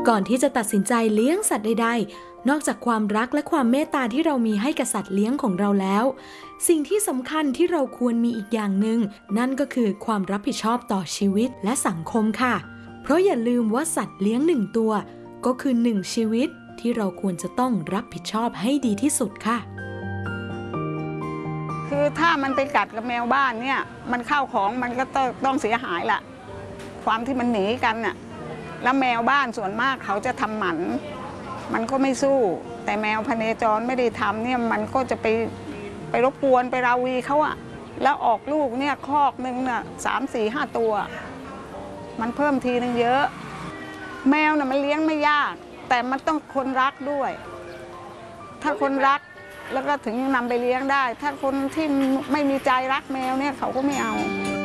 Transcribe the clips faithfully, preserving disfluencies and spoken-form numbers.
ก่อนที่จะตัดสินใจเลี้ยงสัตว์ใดๆนอกจากความรักและความเมตตาที่เรามีให้กับสัตว์เลี้ยงของเราแล้วสิ่งที่สำคัญที่เราควรมีอีกอย่างหนึ่งนั่นก็คือความรับผิดชอบต่อชีวิตและสังคมค่ะเพราะอย่าลืมว่าสัตว์เลี้ยงหนึ่งตัวก็คือหนึ่งชีวิตที่เราควรจะต้องรับผิดชอบให้ดีที่สุดค่ะคือถ้ามันไปกัดกับแมวบ้านเนี่ยมันเข้าของมันก็ต้องเสียหายละความที่มันหนีกันน่ะแล้วแมวบ้านส่วนมากเขาจะทำหมันมันก็ไม่สู้แต่แมวพเนจรไม่ได้ทำเนี่ยมันก็จะไปไปรบกวนไปราวีเขาอะแล้วออกลูกเนี่ยคอกหนึ่งน่ะสามสี่ห้าตัวมันเพิ่มทีนึงเยอะแมวน่ะมันเลี้ยงไม่ยากแต่มันต้องคนรักด้วยถ้าคนรักแล้วก็ถึงนำไปเลี้ยงได้ถ้าคนที่ไม่มีใจรักแมวเนี่ยเขาก็ไม่เอา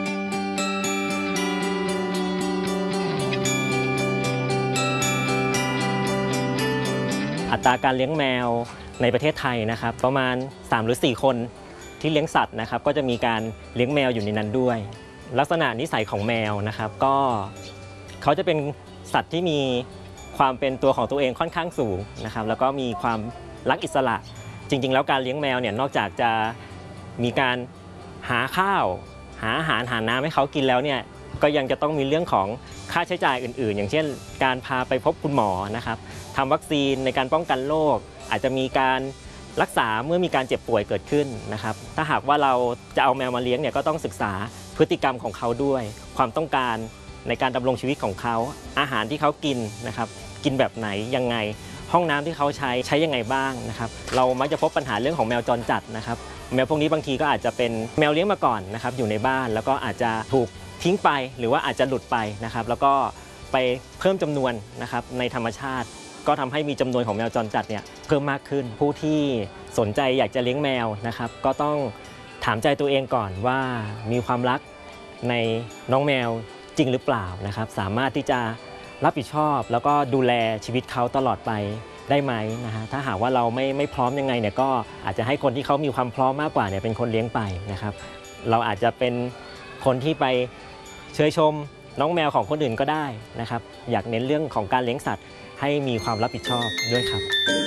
อัตราการเลี้ยงแมวในประเทศไทยนะครับประมาณสามหรือสี่คนที่เลี้ยงสัตว์นะครับก็จะมีการเลี้ยงแมวอยู่ในนั้นด้วยลักษณะนิสัยของแมวนะครับก็เขาจะเป็นสัตว์ที่มีความเป็นตัวของตัวเองค่อนข้างสูงนะครับแล้วก็มีความรักอิสระจริงๆแล้วการเลี้ยงแมวเนี่ยนอกจากจะมีการหาข้าวหาอาหารหาน้ำให้เขากินแล้วเนี่ยก็ยังจะต้องมีเรื่องของค่าใช้จ่ายอื่นๆอย่างเช่นการพาไปพบคุณหมอนะครับทำวัคซีนในการป้องกันโรคอาจจะมีการรักษาเมื่อมีการเจ็บป่วยเกิดขึ้นนะครับถ้าหากว่าเราจะเอาแมวมาเลี้ยงเนี่ยก็ต้องศึกษาพฤติกรรมของเขาด้วยความต้องการในการดำรงชีวิตของเขาอาหารที่เขากินนะครับกินแบบไหนยังไงห้องน้ำที่เขาใช้ใช้ยังไงบ้างนะครับเรามักจะพบปัญหาเรื่องของแมวจรจัดนะครับแมวพวกนี้บางทีก็อาจจะเป็นแมวเลี้ยงมาก่อนนะครับอยู่ในบ้านแล้วก็อาจจะถูกทิ้งไปหรือว่าอาจจะหลุดไปนะครับแล้วก็ไปเพิ่มจำนวนนะครับในธรรมชาติก็ทำให้มีจำนวนของแมวจรจัดเนี่ยเพิ่มมากขึ้นผู้ที่สนใจอยากจะเลี้ยงแมวนะครับก็ต้องถามใจตัวเองก่อนว่ามีความรักในน้องแมวจริงหรือเปล่านะครับสามารถที่จะรับผิดชอบแล้วก็ดูแลชีวิตเขาตลอดไปได้ไหมนะฮะถ้าหากว่าเราไม่ไม่พร้อมยังไงเนี่ยก็อาจจะให้คนที่เขามีความพร้อมมากกว่าเนี่ยเป็นคนเลี้ยงไปนะครับเราอาจจะเป็นคนที่ไปเชยชมน้องแมวของคนอื่นก็ได้นะครับอยากเน้นเรื่องของการเลี้ยงสัตว์ให้มีความรับผิดชอบด้วยครับ